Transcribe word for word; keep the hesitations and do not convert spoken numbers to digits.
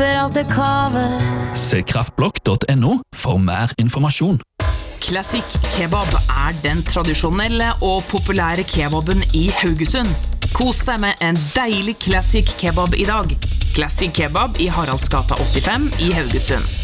håper alt er kave. Se kraftblokk punktum no for mer informasjon. Classic Kebab er den tradisjonelle og populære kebaben i Haugesund. Kos deg med en deilig Classic Kebab i dag. Classic Kebab i Haraldsgata åttifem i Haugesund.